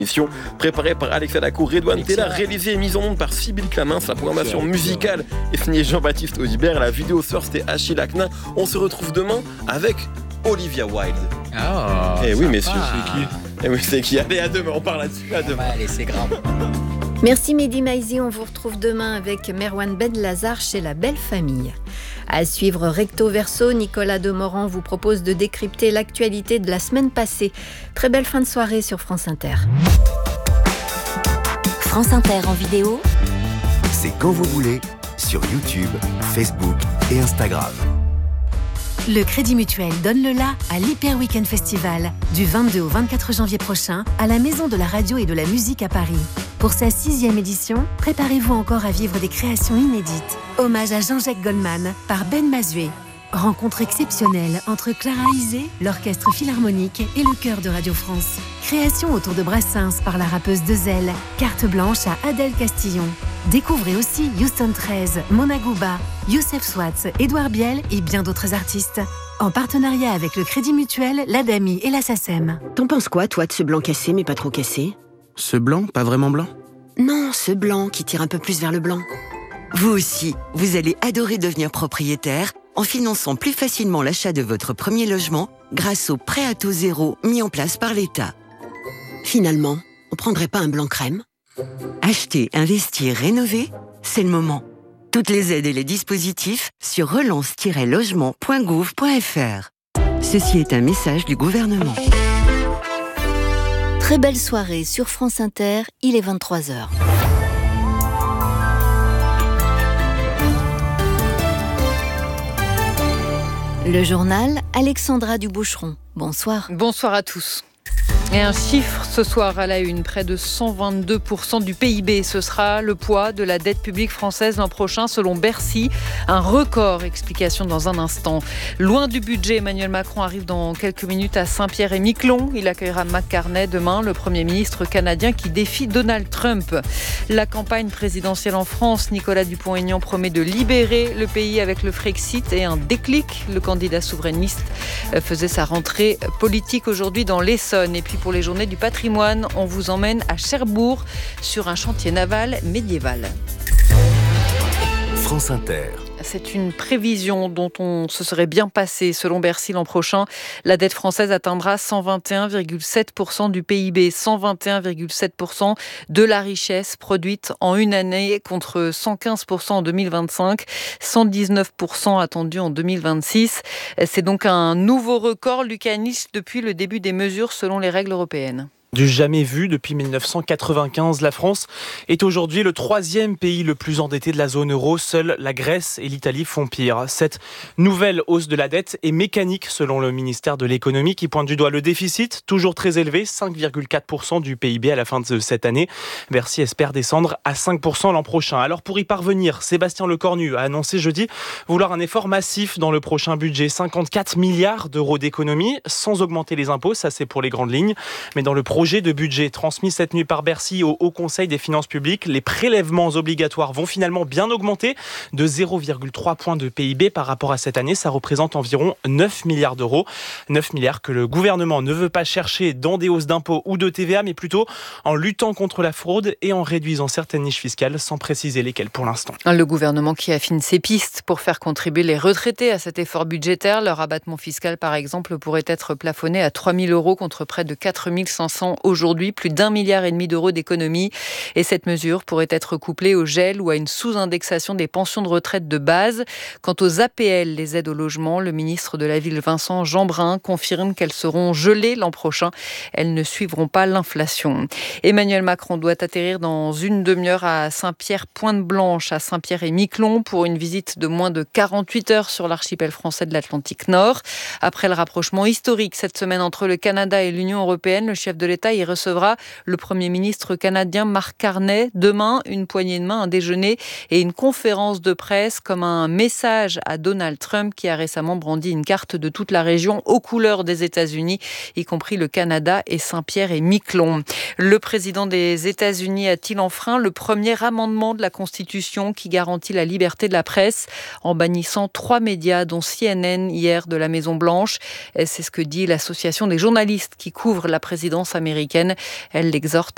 Émission préparée par Alexa Lacour, Redouane Tella, réalisée et mise en onde par Sybille Clamins. La programmation musicale est signée Jean-Baptiste Audibert. La vidéo source c'était Achille Aknin. On se retrouve demain avec Olivia Wilde. Eh oui, messieurs, c'est qui? Eh oui, c'est qui? Allez, à demain, on parle là-dessus. À demain. Allez, c'est grave. Merci Mehdi Maizi, on vous retrouve demain avec Merwan Ben Lazar chez La Belle Famille. À suivre Recto Verso, Nicolas Demorand vous propose de décrypter l'actualité de la semaine passée. Très belle fin de soirée sur France Inter. France Inter en vidéo, c'est quand vous voulez, sur YouTube, Facebook et Instagram. Le Crédit Mutuel donne le la à l'Hyper Weekend Festival du 22 au 24 janvier prochain à la Maison de la Radio et de la Musique à Paris. Pour sa 6e édition, préparez-vous encore à vivre des créations inédites. Hommage à Jean-Jacques Goldman par Ben Mazué. Rencontre exceptionnelle entre Clara Isé, l'Orchestre Philharmonique et le Chœur de Radio France. Création autour de Brassens par la rappeuse Dezel. Carte blanche à Adèle Castillon. Découvrez aussi Houston 13, Mona Gouba, Youssef Swatz, Édouard Biel et bien d'autres artistes. En partenariat avec le Crédit Mutuel, l'ADAMI et la SACEM. T'en penses quoi, toi, de ce blanc cassé mais pas trop cassé? Ce blanc, pas vraiment blanc? Non, ce blanc qui tire un peu plus vers le blanc. Vous aussi, vous allez adorer devenir propriétaire en finançant plus facilement l'achat de votre premier logement grâce au prêt à taux zéro mis en place par l'État. Finalement, on prendrait pas un blanc crème? Acheter, investir, rénover, c'est le moment. Toutes les aides et les dispositifs sur relance-logement.gouv.fr. Ceci est un message du gouvernement. Très belle soirée sur France Inter, il est 23h. Le journal, Alexandra Duboucheron. Bonsoir. Bonsoir à tous. Et un chiffre ce soir à la une, près de 122% du PIB. Ce sera le poids de la dette publique française l'an prochain selon Bercy. Un record, explication dans un instant. Loin du budget, Emmanuel Macron arrive dans quelques minutes à Saint-Pierre-et-Miquelon. Il accueillera Mark Carney demain, le Premier ministre canadien qui défie Donald Trump. La campagne présidentielle en France, Nicolas Dupont-Aignan promet de libérer le pays avec le Frexit et un déclic. Le candidat souverainiste faisait sa rentrée politique aujourd'hui dans l'Essonne. Et puis pour les journées du patrimoine, on vous emmène à Cherbourg sur un chantier naval médiéval. France Inter. C'est une prévision dont on se serait bien passé. Selon Bercy, l'an prochain, la dette française atteindra 121,7% du PIB, 121,7% de la richesse produite en une année contre 115% en 2025, 119% attendu en 2026. C'est donc un nouveau record lucaniste depuis le début des mesures selon les règles européennes. Du jamais vu depuis 1995, la France est aujourd'hui le 3e pays le plus endetté de la zone euro. Seuls la Grèce et l'Italie font pire. Cette nouvelle hausse de la dette est mécanique selon le ministère de l'économie qui pointe du doigt le déficit, toujours très élevé, 5,4% du PIB à la fin de cette année. Bercy espère descendre à 5% l'an prochain. Alors pour y parvenir, Sébastien Lecornu a annoncé jeudi vouloir un effort massif dans le prochain budget, 54 milliards d'euros d'économies, sans augmenter les impôts, ça c'est pour les grandes lignes. Mais dans le projet de budget transmis cette nuit par Bercy au Haut Conseil des finances publiques, les prélèvements obligatoires vont finalement bien augmenter de 0,3 points de PIB par rapport à cette année. Ça représente environ 9 milliards d'euros. 9 milliards que le gouvernement ne veut pas chercher dans des hausses d'impôts ou de TVA, mais plutôt en luttant contre la fraude et en réduisant certaines niches fiscales, sans préciser lesquelles pour l'instant. Le gouvernement qui affine ses pistes pour faire contribuer les retraités à cet effort budgétaire. Leur abattement fiscal, par exemple, pourrait être plafonné à 3 000 euros contre près de 4 500 aujourd'hui, plus d'1,5 milliard d'euros d'économies. Et cette mesure pourrait être couplée au gel ou à une sous-indexation des pensions de retraite de base. Quant aux APL, les aides au logement, le ministre de la Ville Vincent Jeanbrun confirme qu'elles seront gelées l'an prochain. Elles ne suivront pas l'inflation. Emmanuel Macron doit atterrir dans une demi-heure à Saint-Pierre-Pointe-Blanche, à Saint-Pierre-et-Miquelon, pour une visite de moins de 48 heures sur l'archipel français de l'Atlantique Nord. Après le rapprochement historique cette semaine entre le Canada et l'Union européenne, le chef de l'État y recevra le Premier ministre canadien Mark Carney. Demain, une poignée de main, un déjeuner et une conférence de presse comme un message à Donald Trump qui a récemment brandi une carte de toute la région aux couleurs des États-Unis, y compris le Canada et Saint-Pierre-et-Miquelon. Le président des États-Unis a-t-il enfreint le premier amendement de la Constitution qui garantit la liberté de la presse en bannissant 3 médias dont CNN hier de la Maison-Blanche. C'est ce que dit l'association des journalistes qui couvrent la présidence américaine. Elle l'exhorte